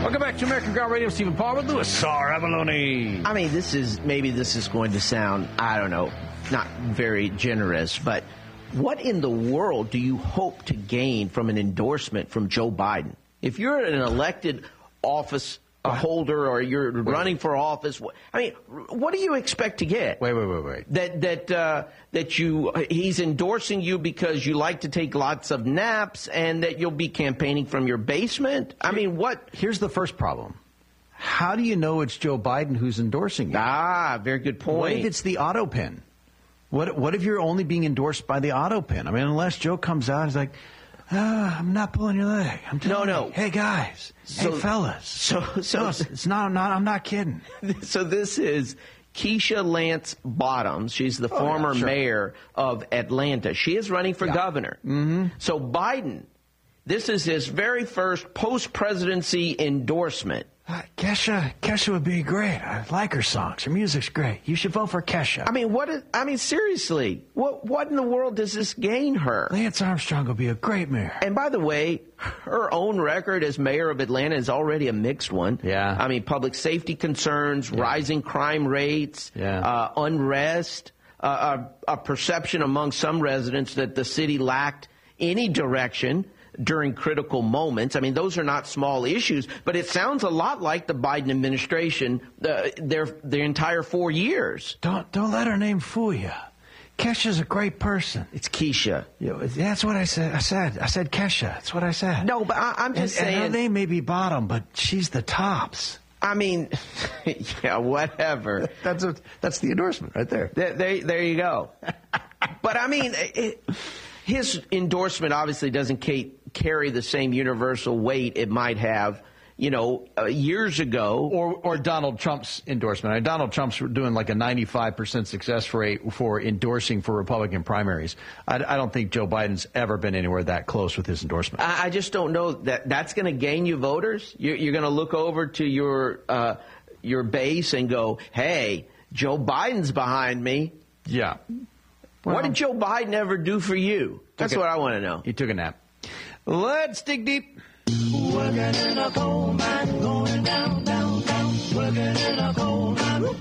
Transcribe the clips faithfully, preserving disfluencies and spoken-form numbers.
Welcome back to American Ground Radio. Stephen Paul with Louis Saravaloni. I mean, this is, maybe this is going to sound, I don't know, not very generous, but what in the world do you hope to gain from an endorsement from Joe Biden? If you're an elected office holder or you're wait, running for office, I mean, what do you expect to get? Wait, wait, wait, wait. That that uh, that you he's endorsing you because you like to take lots of naps and that you'll be campaigning from your basement? I mean, what? Here's the first problem. How do you know it's Joe Biden who's endorsing you? Ah, very good point. What if it's the auto pin? What What if you're only being endorsed by the auto pin? I mean, unless Joe comes out and is like, ah, I'm not pulling your leg. I'm no, no. You, hey, guys. So, hey, fellas. So, so no, it's not. I'm not. I'm not kidding. So this is Keisha Lance Bottoms. She's the oh, former yeah, sure. mayor of Atlanta. She is running for yeah. governor. Mm-hmm. So Biden, this is his very first post-presidency endorsement. Uh, Kesha, Kesha would be great. I like her songs. Her music's great. You should vote for Kesha. I mean, what? Is, I mean, seriously, what? What in the world does this gain her? Lance Armstrong will be a great mayor. And by the way, her own record as mayor of Atlanta is already a mixed one. Yeah. I mean, public safety concerns, yeah. rising crime rates, yeah. uh, unrest, uh, a, a perception among some residents that the city lacked any direction during critical moments. I mean, those are not small issues, but it sounds a lot like the Biden administration, uh, their their entire four years. Don't don't let her name fool you. Kesha's a great person. It's Keisha. You know, that's what I said. I said I said Kesha. That's what I said. No, but I, I'm just and, saying. And her name may be Bottom, but she's the tops. I mean, yeah, whatever. That's a, that's the endorsement right there. There, there, there you go. But I mean, it, his endorsement obviously doesn't carry the same universal weight it might have, you know, uh, years ago. Or or Donald Trump's endorsement. I mean, Donald Trump's doing like a ninety-five percent success rate for endorsing for Republican primaries. I, I don't think Joe Biden's ever been anywhere that close with his endorsement. I, I just don't know that that's going to gain you voters. You're, you're going to look over to your uh, your base and go, hey, Joe Biden's behind me. Yeah. Well, what did Joe Biden ever do for you? That's a, what I want to know. He took a nap. Let's dig deep. Working in a coal mine, going down, down, down. Working in a coal mine.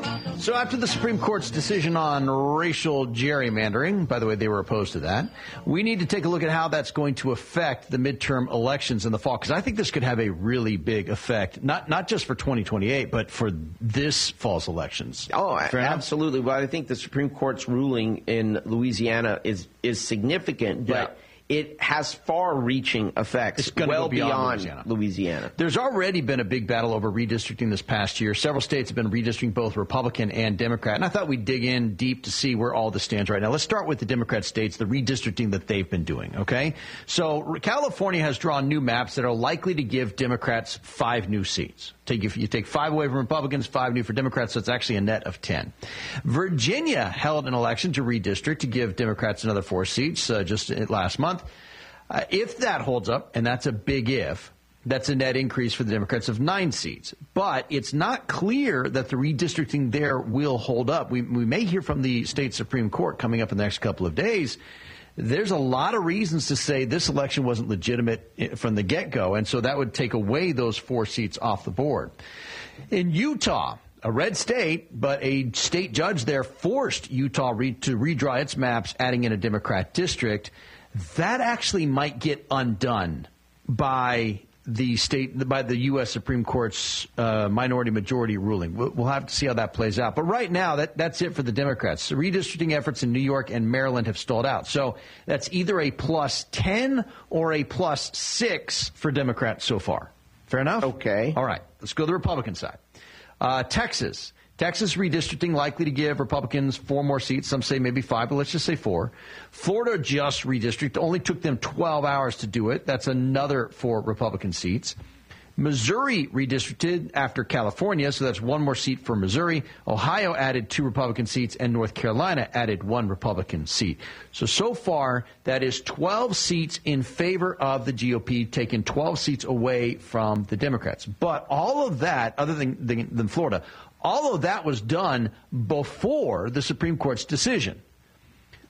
So after the Supreme Court's decision on racial gerrymandering, by the way, they were opposed to that, we need to take a look at how that's going to affect the midterm elections in the fall, because I think this could have a really big effect, not not just for twenty twenty-eight, but for this fall's elections. Oh, Fair absolutely. Enough? Well, I think the Supreme Court's ruling in Louisiana is, is significant, but... Yeah. It has far-reaching effects well go beyond, beyond Louisiana. Louisiana. There's already been a big battle over redistricting this past year. Several states have been redistricting both Republican and Democrat, and I thought we'd dig in deep to see where all this stands right now. Let's start with the Democrat states, the redistricting that they've been doing, okay? So California has drawn new maps that are likely to give Democrats five new seats. Take if you take five away from Republicans, five new for Democrats, so it's actually a net of ten. Virginia held an election to redistrict to give Democrats another four seats uh, just last month. Uh, if that holds up, and that's a big if, that's a net increase for the Democrats of nine seats. But it's not clear that the redistricting there will hold up. We, we may hear from the state Supreme Court coming up in the next couple of days. There's a lot of reasons to say this election wasn't legitimate from the get-go, and so that would take away those four seats off the board. In Utah, a red state, but a state judge there forced Utah re- to redraw its maps, adding in a Democrat district. That actually might get undone by the state, by the U S Supreme Court's uh, minority majority ruling. We'll, we'll have to see how that plays out. But right now, that, that's it for the Democrats. The redistricting efforts in New York and Maryland have stalled out. So that's either a plus ten or a plus six for Democrats so far. Fair enough? Okay. All right. Let's go to the Republican side. Uh, Texas. Texas redistricting likely to give Republicans four more seats. Some say maybe five, but let's just say four. Florida just redistricted. Only took them twelve hours to do it. That's another four Republican seats. Missouri redistricted after California, so that's one more seat for Missouri. Ohio added two Republican seats, and North Carolina added one Republican seat. So, so far, that is twelve seats in favor of the G O P, taking twelve seats away from the Democrats. But all of that, other than, than, than Florida, all of that was done before the Supreme Court's decision.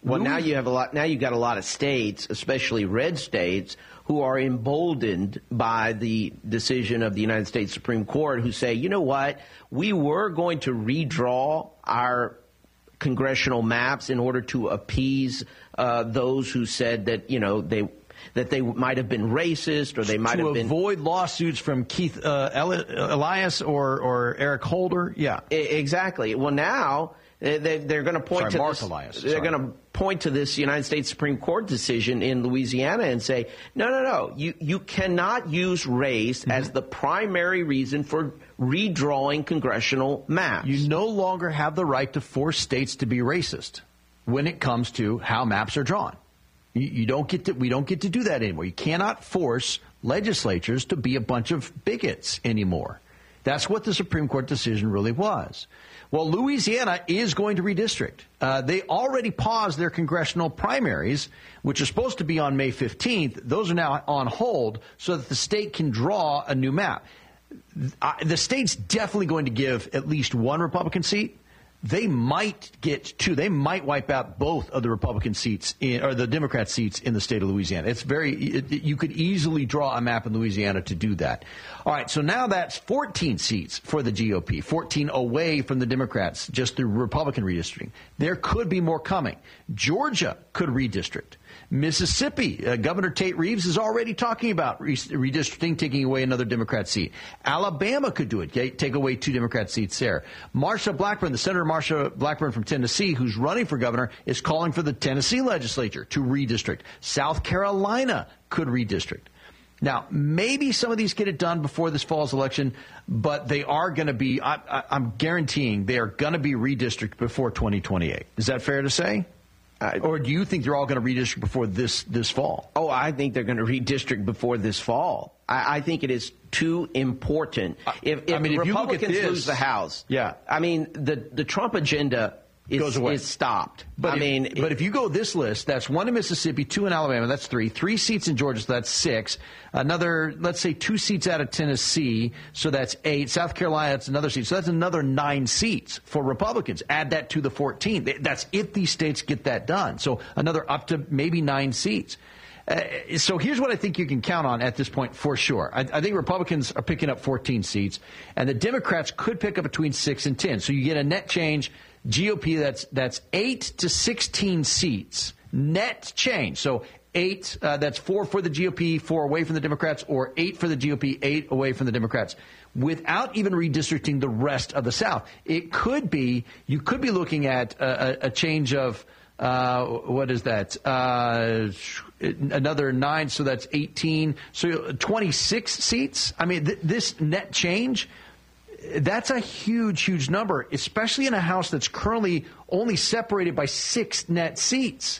Well, Louis- now you have a lot. Now you've got a lot of states, especially red states, who are emboldened by the decision of the United States Supreme Court, who say, you know what, we were going to redraw our congressional maps in order to appease uh, those who said that, you know, they that they might have been racist or they might to have been... To avoid lawsuits from Keith uh, Eli- Elias or, or Eric Holder. Yeah. I- exactly. Well, now they, they're going to point Sorry, to Mark this, Elias. They're Sorry. going to point to this United States Supreme Court decision in Louisiana and say, no, no, no, you, you cannot use race mm-hmm. as the primary reason for redrawing congressional maps. You no longer have the right to force states to be racist when it comes to how maps are drawn. You, you don't get to, we don't get to do that anymore. You cannot force legislatures to be a bunch of bigots anymore. That's what the Supreme Court decision really was. Well, Louisiana is going to redistrict. Uh, they already paused their congressional primaries, which are supposed to be on May fifteenth. Those are now on hold so that the state can draw a new map. Uh, the state's definitely going to give at least one Republican seat. They might get two. They might wipe out both of the Republican seats in, or the Democrat seats in the state of Louisiana. It's very, it, it, you could easily draw a map in Louisiana to do that. All right. So now that's fourteen seats for the G O P, fourteen away from the Democrats, just through Republican redistricting. There could be more coming. Georgia could redistrict. Mississippi, uh, Governor Tate Reeves is already talking about re- redistricting, taking away another Democrat seat. Alabama could do it, okay? Take away two Democrat seats there. Marsha Blackburn, the Senator Marsha Blackburn from Tennessee, who's running for governor, is calling for the Tennessee legislature to redistrict. South Carolina could redistrict. Now, maybe some of these get it done before this fall's election, but they are going to be, I, I, I'm guaranteeing they are going to be redistricted before twenty twenty-eight. Is that fair to say? Uh, or do you think they're all going to redistrict before this, this fall? Oh, I think they're going to redistrict before this fall. I, I think it is too important. If, if I mean, if Republicans you look at this, lose the House, yeah. I mean, the, the Trump agenda is, goes away. is stopped. But I if, mean, but it, if you go this list, that's one in Mississippi, two in Alabama, that's three, three seats in Georgia, so that's six. Another, let's say, two seats out of Tennessee, so that's eight. South Carolina, that's another seat, so that's another nine seats for Republicans. Add that to the fourteen. That's if these states get that done. So another up to maybe nine seats. Uh, so here's what I think you can count on at this point for sure. I, I think Republicans are picking up fourteen seats, and the Democrats could pick up between six and ten. So you get a net change. G O P, that's that's eight to sixteen seats, net change. So eight, uh, that's four for the G O P, four away from the Democrats, or eight for the G O P, eight away from the Democrats, without even redistricting the rest of the South. It could be, you could be looking at a, a change of, uh, what is that, uh, another nine, so that's eighteen, so twenty-six seats. I mean, th- this net change, that's a huge, huge number, especially in a House that's currently only separated by six net seats.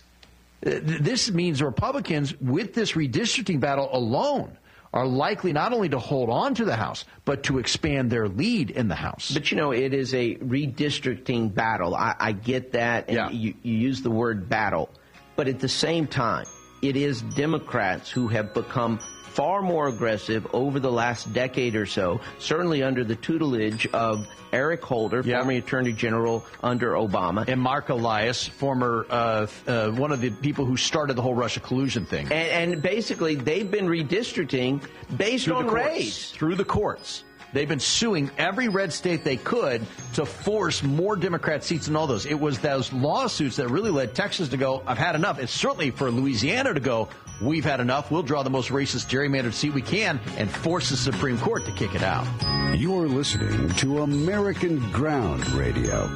This means Republicans, with this redistricting battle alone, are likely not only to hold on to the House, but to expand their lead in the House. But, you know, it is a redistricting battle. I, I get that, and yeah. you, you use the word battle. But at the same time, it is Democrats who have become far more aggressive over the last decade or so, certainly under the tutelage of Eric Holder, yep. former Attorney General under Obama. And Mark Elias, former uh, uh, one of the people who started the whole Russia collusion thing. And, and basically, they've been redistricting based through on the courts, race. Through the courts. They've been suing every red state they could to force more Democrat seats in all those. It was those lawsuits that really led Texas to go, I've had enough. It's certainly for Louisiana to go, we've had enough. We'll draw the most racist gerrymandered seat we can and force the Supreme Court to kick it out. You're listening to American Ground Radio.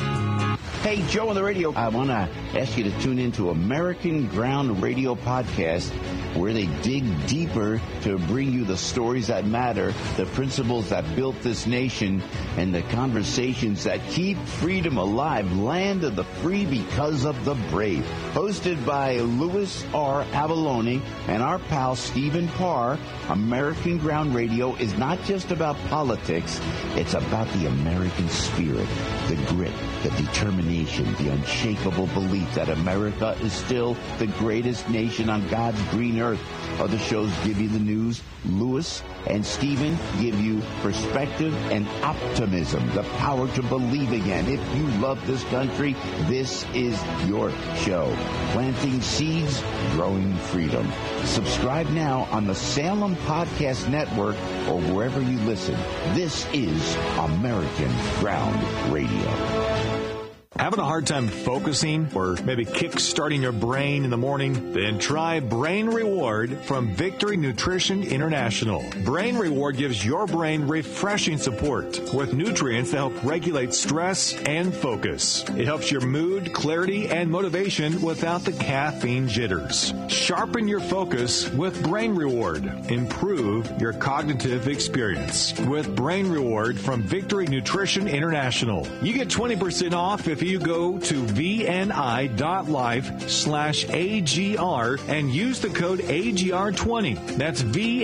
Hey, Joe on the radio. I want to ask you to tune into American Ground Radio podcast, where they dig deeper to bring you the stories that matter, the principles that built this nation, and the conversations that keep freedom alive. Land of the free because of the brave. Hosted by Louis R. Avalone and our pal Stephen Parr, American Ground Radio is not just about politics. It's about the American spirit, the grit, the determination, nation, the unshakable belief that America is still the greatest nation on God's green earth. Other shows give you the news. Lewis and Stephen give you perspective and optimism, the power to believe again. If you love this country, this is your show. Planting seeds, growing freedom. Subscribe now on the Salem Podcast Network or wherever you listen. This is American Ground Radio. Having a hard time focusing or maybe kick-starting your brain in the morning? Then try Brain Reward from Victory Nutrition International. Brain Reward gives your brain refreshing support with nutrients that help regulate stress and focus. It helps your mood, clarity, and motivation without the caffeine jitters. Sharpen your focus with Brain Reward. Improve your cognitive experience with Brain Reward from Victory Nutrition International. You get twenty percent off if you go to vni.life slash AGR and use the code A G R twenty. That's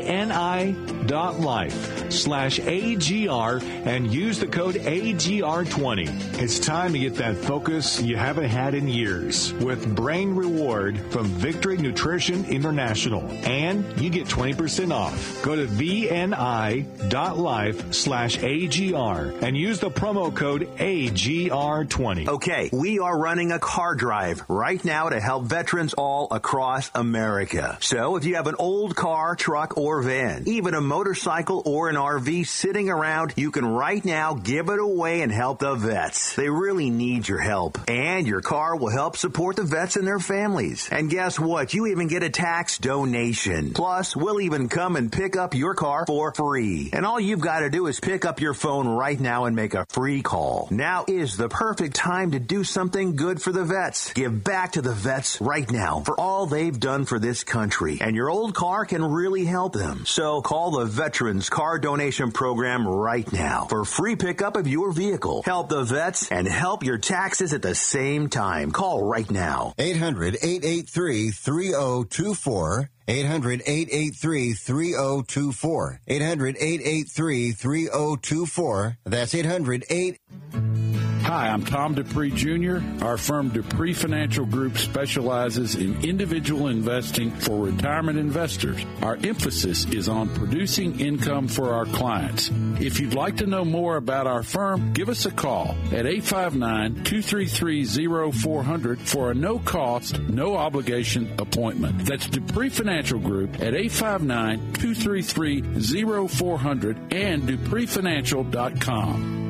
vni.life slash AGR and use the code A G R twenty. It's time to get that focus you haven't had in years with Brain Reward from Victory Nutrition International. And you get twenty percent off. Go to vni.life slash AGR and use the promo code A G R twenty. Okay, we are running a car drive right now to help veterans all across America. So if you have an old car, truck, or van, even a motorcycle or an R V sitting around, you can right now give it away and help the vets. They really need your help. And your car will help support the vets and their families. And guess what? You even get a tax donation. Plus, we'll even come and pick up your car for free. And all you've got to do is pick up your phone right now and make a free call. Now is the perfect time to do something good for the vets. Give back to the vets right now for all they've done for this country. And your old car can really help them. So call the Veterans Car Donation Program right now for free pickup of your vehicle. Help the vets and help your taxes at the same time. Call right now. eight hundred, eight eight three, three oh two four. eight hundred, eight eight three, three oh two four. eight hundred, eight eight three, three oh two four. That's eight hundred, eight... Hi, I'm Tom Dupree, Junior Our firm Dupree Financial Group specializes in individual investing for retirement investors. Our emphasis is on producing income for our clients. If you'd like to know more about our firm, give us a call at eight five nine, two three three, oh four hundred for a no-cost, no-obligation appointment. That's Dupree Financial Group at eight five nine, two three three, oh four hundred and dupree financial dot com.